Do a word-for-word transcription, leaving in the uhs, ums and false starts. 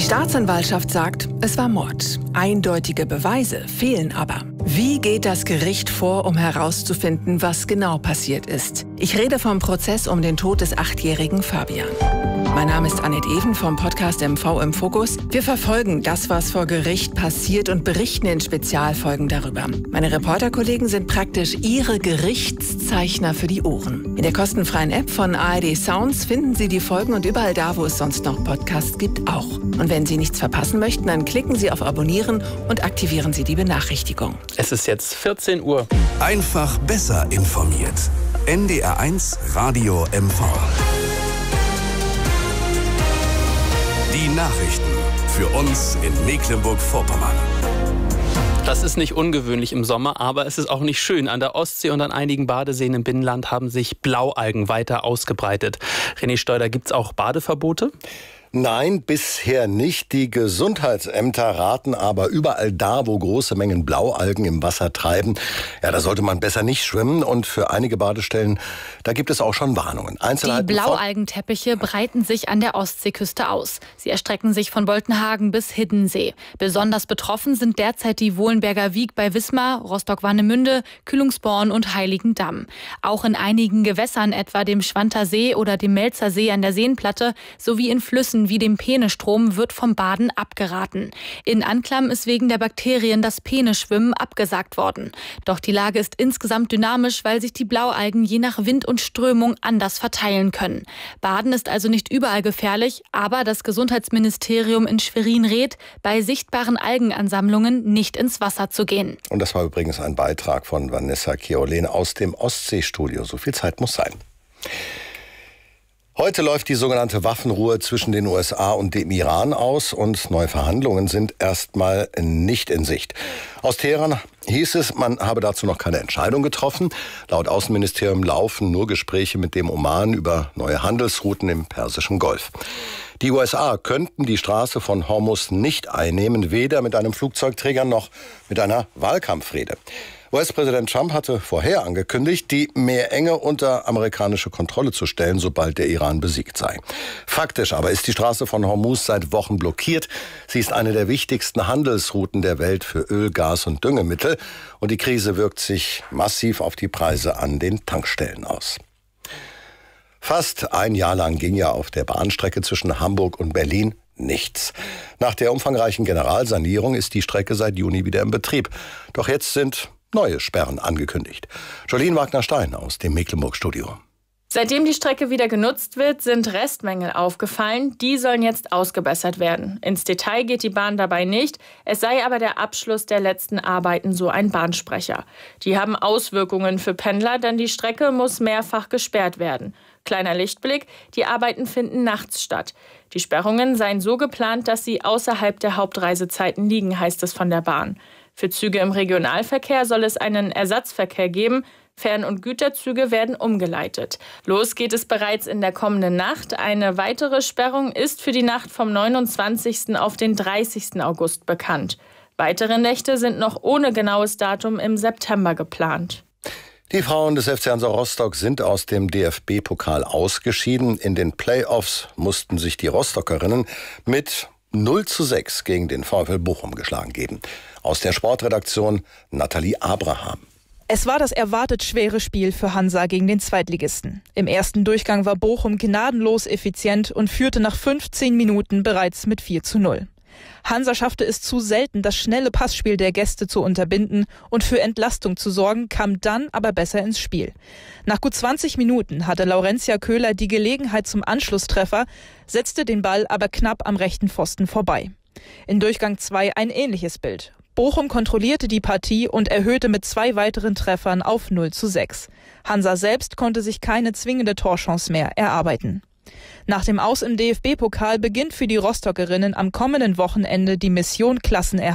Staatsanwaltschaft sagt, es war Mord. Eindeutige Beweise fehlen aber. Wie geht das Gericht vor, um herauszufinden, was genau passiert ist? Ich rede vom Prozess um den Tod des achtjährigen Fabian. Mein Name ist Annette Even vom Podcast M V im Fokus. Wir verfolgen das, was vor Gericht passiert und berichten in Spezialfolgen darüber. Meine Reporterkollegen sind praktisch Ihre Gerichtszeichner für die Ohren. In der kostenfreien App von A R D Sounds finden Sie die Folgen und überall da, wo es sonst noch Podcasts gibt, auch. Und wenn Sie nichts verpassen möchten, dann klicken Sie auf Abonnieren und aktivieren Sie die Benachrichtigung. Es ist jetzt vierzehn Uhr. Einfach besser informiert. N D R eins Radio M V. Die Nachrichten für uns in Mecklenburg-Vorpommern. Das ist nicht ungewöhnlich im Sommer, aber es ist auch nicht schön. An der Ostsee und an einigen Badeseen im Binnenland haben sich Blaualgen weiter ausgebreitet. René Steuder, gibt es auch Badeverbote? Nein, bisher nicht. Die Gesundheitsämter raten aber überall da, wo große Mengen Blaualgen im Wasser treiben, ja, da sollte man besser nicht schwimmen. Und für einige Badestellen, da gibt es auch schon Warnungen. Einzelheiten Die Blaualgenteppiche breiten sich an der Ostseeküste aus. Sie erstrecken sich von Boltenhagen bis Hiddensee. Besonders betroffen sind derzeit die Wohlenberger Wiek bei Wismar, Rostock-Warnemünde, Kühlungsborn und Heiligendamm. Auch in einigen Gewässern, etwa dem Schwanter See oder dem Melzer See an der Seenplatte, sowie in Flüssen wie dem Peenestrom wird vom Baden abgeraten. In Anklam ist wegen der Bakterien das Peeneschwimmen abgesagt worden. Doch die Lage ist insgesamt dynamisch, weil sich die Blaualgen je nach Wind und Strömung anders verteilen können. Baden ist also nicht überall gefährlich, aber das Gesundheitsministerium in Schwerin rät, bei sichtbaren Algenansammlungen nicht ins Wasser zu gehen. Und das war übrigens ein Beitrag von Vanessa Keolen aus dem Ostseestudio. So viel Zeit muss sein. Heute läuft die sogenannte Waffenruhe zwischen den U S A und dem Iran aus und neue Verhandlungen sind erstmal nicht in Sicht. Aus Teheran hieß es, man habe dazu noch keine Entscheidung getroffen. Laut Außenministerium laufen nur Gespräche mit dem Oman über neue Handelsrouten im Persischen Golf. Die U S A könnten die Straße von Hormuz nicht einnehmen, weder mit einem Flugzeugträger noch mit einer Wahlkampfrede. U S-Präsident Trump hatte vorher angekündigt, die Meerenge unter amerikanische Kontrolle zu stellen, sobald der Iran besiegt sei. Faktisch aber ist die Straße von Hormuz seit Wochen blockiert. Sie ist eine der wichtigsten Handelsrouten der Welt für Öl, Gas und Düngemittel. Und die Krise wirkt sich massiv auf die Preise an den Tankstellen aus. Fast ein Jahr lang ging ja auf der Bahnstrecke zwischen Hamburg und Berlin nichts. Nach der umfangreichen Generalsanierung ist die Strecke seit Juni wieder in Betrieb. Doch jetzt sind neue Sperren angekündigt. Jolene Wagner-Stein aus dem Mecklenburg-Studio. Seitdem die Strecke wieder genutzt wird, sind Restmängel aufgefallen. Die sollen jetzt ausgebessert werden. Ins Detail geht die Bahn dabei nicht. Es sei aber der Abschluss der letzten Arbeiten, so ein Bahnsprecher. Die haben Auswirkungen für Pendler, denn die Strecke muss mehrfach gesperrt werden. Kleiner Lichtblick, die Arbeiten finden nachts statt. Die Sperrungen seien so geplant, dass sie außerhalb der Hauptreisezeiten liegen, heißt es von der Bahn. Für Züge im Regionalverkehr soll es einen Ersatzverkehr geben. Fern- und Güterzüge werden umgeleitet. Los geht es bereits in der kommenden Nacht. Eine weitere Sperrung ist für die Nacht vom neunundzwanzigsten auf den dreißigsten August bekannt. Weitere Nächte sind noch ohne genaues Datum im September geplant. Die Frauen des F C Hansa Rostock sind aus dem D F B-Pokal ausgeschieden. In den Playoffs mussten sich die Rostockerinnen mit null zu sechs gegen den VfL Bochum geschlagen geben. Aus der Sportredaktion Nathalie Abraham. Es war das erwartet schwere Spiel für Hansa gegen den Zweitligisten. Im ersten Durchgang war Bochum gnadenlos effizient und führte nach fünfzehn Minuten bereits mit vier zu null. Hansa schaffte es zu selten, das schnelle Passspiel der Gäste zu unterbinden und für Entlastung zu sorgen, kam dann aber besser ins Spiel. Nach gut zwanzig Minuten hatte Laurentia Köhler die Gelegenheit zum Anschlusstreffer, setzte den Ball aber knapp am rechten Pfosten vorbei. In Durchgang zwei ein ähnliches Bild. Bochum kontrollierte die Partie und erhöhte mit zwei weiteren Treffern auf null zu sechs. Hansa selbst konnte sich keine zwingende Torchance mehr erarbeiten. Nach dem Aus im D F B-Pokal beginnt für die Rostockerinnen am kommenden Wochenende die Mission Klassenerhalt